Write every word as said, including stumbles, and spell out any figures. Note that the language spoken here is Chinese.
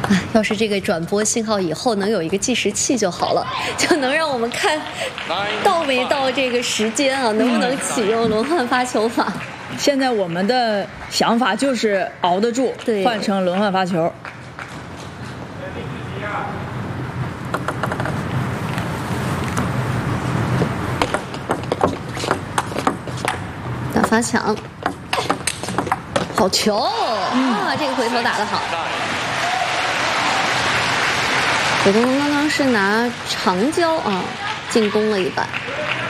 哎，要是这个转播信号以后能有一个计时器就好了，就能让我们看到没到这个时间啊，能不能启用轮换发球法？ 现在我们的想法就是熬得住， 对， 换成轮换发球。 打发抢，好球、嗯、啊！这个回头打得好。北东刚刚是拿长胶啊进攻了一把。